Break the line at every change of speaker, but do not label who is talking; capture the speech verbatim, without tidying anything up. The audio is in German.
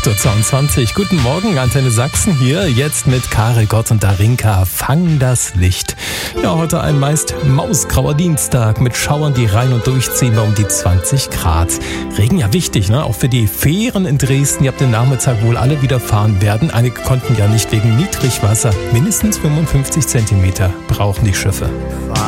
acht Uhr zweiundzwanzig. Guten Morgen, Antenne Sachsen hier, jetzt mit Karel Gott und Darinka. Fang das Licht. Ja, heute ein meist mausgrauer Dienstag mit Schauern, die rein und durchziehen bei um die zwanzig Grad. Regen ja wichtig, ne? Auch für die Fähren in Dresden, die ab dem Nachmittag wohl alle wieder fahren werden. Einige konnten ja nicht wegen Niedrigwasser. Mindestens fünfundfünfzig Zentimeter brauchen die Schiffe.